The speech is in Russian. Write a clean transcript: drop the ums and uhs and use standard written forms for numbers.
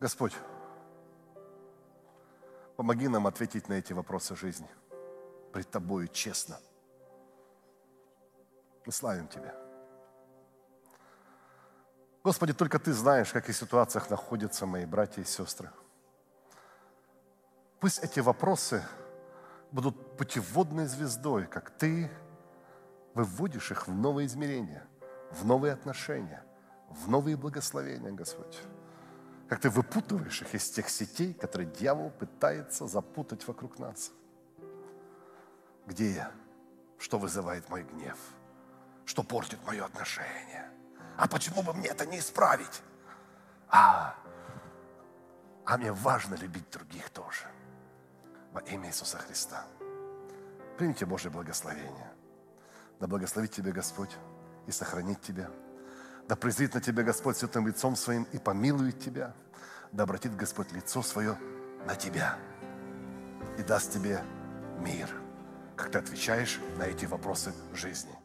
Господь, помоги нам ответить на эти вопросы жизни пред Тобою честно. Мы славим Тебя. Господи, только Ты знаешь, в каких ситуациях находятся мои братья и сестры. Пусть эти вопросы будут путеводной звездой, как Ты выводишь их в новые измерения, в новые отношения, в новые благословения, Господь. Как Ты выпутываешь их из тех сетей, которые дьявол пытается запутать вокруг нас. Где я? Что вызывает мой гнев? Что портит мое отношение? А почему бы мне это не исправить? А мне важно любить других тоже. Во имя Иисуса Христа. Примите Божье благословение. Да благословит Тебя Господь и сохранит Тебя. Да презрит на Тебя Господь святым лицом Своим и помилует Тебя. Да обратит Господь лицо Свое на Тебя и даст Тебе мир, как Ты отвечаешь на эти вопросы жизни.